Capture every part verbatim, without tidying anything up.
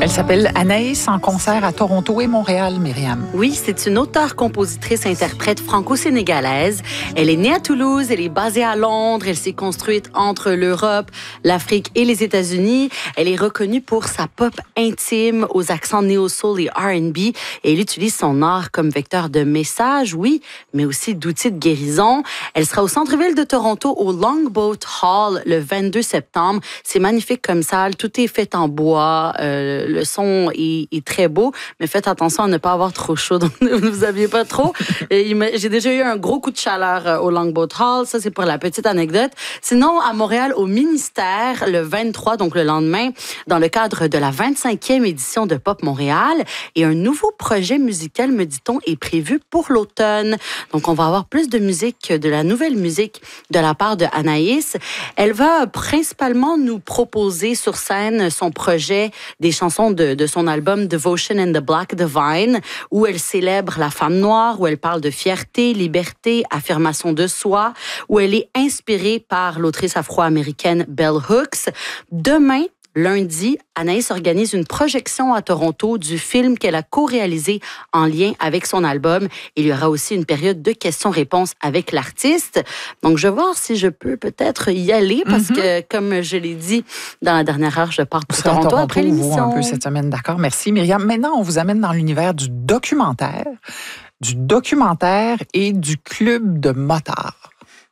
Elle s'appelle Anaïs, en concert à Toronto et Montréal, Myriam. Oui, c'est une auteure, compositrice, interprète franco-sénégalaise. Elle est née à Toulouse, elle est basée à Londres, elle s'est construite entre l'Europe, l'Afrique et les États-Unis. Elle est reconnue pour sa pop intime aux accents néo-soul et R and B et elle utilise son art comme vecteur de message, oui, mais aussi d'outils de guérison. Elle sera au centre-ville de Toronto, au Longboat Hall, le vingt-deux septembre. C'est magnifique comme salle, tout est fait en bois, euh, le son est, est très beau, mais faites attention à ne pas avoir trop chaud, donc ne vous aviez pas trop. J'ai déjà eu un gros coup de chaleur au Longboat Hall, ça c'est pour la petite anecdote. Sinon, à Montréal, au Ministère, le vingt-trois, donc le lendemain, dans le cadre de la vingt-cinquième édition de Pop Montréal, et un nouveau projet musical, me dit-on, est prévu pour l'automne. Donc on va avoir plus de musique, de la nouvelle musique de la part de Anaïs. Elle va principalement nous proposer sur scène son projet des chansons de, de son album Devotion and the Black Divine, où elle célèbre la femme noire, où elle parle de fierté, liberté, affirmation de soi, où elle est inspirée par l'autrice afro-américaine Bell Hooks. Demain, lundi, Anaïs organise une projection à Toronto du film qu'elle a co-réalisé en lien avec son album. Il y aura aussi une période de questions-réponses avec l'artiste. Donc, je vais voir si je peux peut-être y aller parce mm-hmm. que, comme je l'ai dit dans la dernière heure, je pars pour Toronto, Toronto après l'émission. Un peu cette semaine, d'accord. Merci, Myriam. Maintenant, on vous amène dans l'univers du documentaire, du documentaire et du club de motards.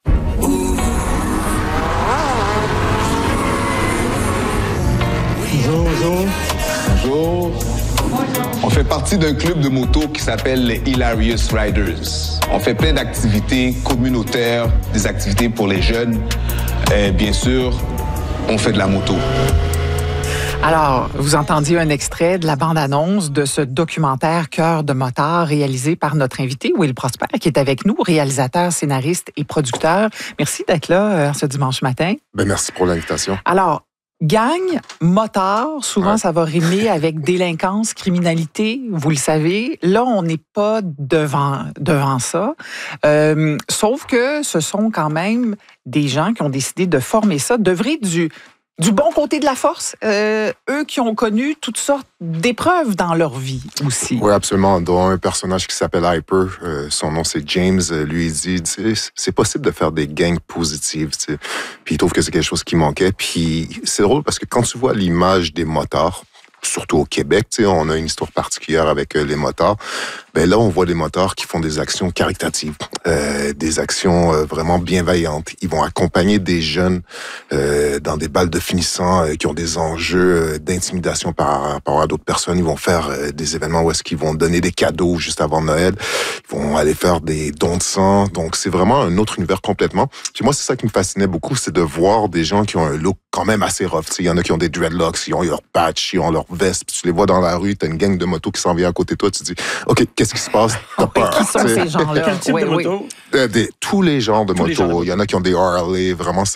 Bonjour, bonjour. Bonjour. On fait partie d'un club de moto qui s'appelle les Hilarious Riders. On fait plein d'activités communautaires, des activités pour les jeunes. Et bien sûr, on fait de la moto. Alors, vous entendiez un extrait de la bande-annonce de ce documentaire Cœur de motard réalisé par notre invité, Will Prosper, qui est avec nous, réalisateur, scénariste et producteur. Merci d'être là euh, ce dimanche matin. Ben, merci pour l'invitation. Alors, gang, motard, souvent ouais. ça va rimer avec délinquance, criminalité, vous le savez. Là, on n'est pas devant, devant ça. Euh, sauf que ce sont quand même des gens qui ont décidé de former ça, d'œuvrer du... Du bon côté de la force, euh, eux qui ont connu toutes sortes d'épreuves dans leur vie aussi. Oui, absolument. Dont un personnage qui s'appelle Hyper, euh, son nom c'est James, euh, lui il dit, c'est possible de faire des gangs positives, t'sais. Puis il trouve que c'est quelque chose qui manquait. Puis c'est drôle parce que quand tu vois l'image des motards, surtout au Québec, tu sais, on a une histoire particulière avec euh, les motards. Ben là, on voit des motards qui font des actions caritatives, euh, des actions euh, vraiment bienveillantes. Ils vont accompagner des jeunes euh, dans des balles de finissants euh, qui ont des enjeux euh, d'intimidation par rapport à d'autres personnes. Ils vont faire euh, des événements où est-ce qu'ils vont donner des cadeaux juste avant Noël. Ils vont aller faire des dons de sang. Donc, c'est vraiment un autre univers complètement. Puis moi, c'est ça qui me fascinait beaucoup, c'est de voir des gens qui ont un look quand même assez rough. Il y en a qui ont des dreadlocks, ils ont leur patch, ils ont leur veste, puis tu les vois dans la rue, t'as une gang de motos qui s'en vient à côté de toi, tu te dis, OK, qu'est-ce qui se passe? T'as peur. Qui sont ces gens-là? Quel type oui, de oui. moto? Euh, des, tous les genres de tous motos. Il y en a qui ont des R L A, vraiment,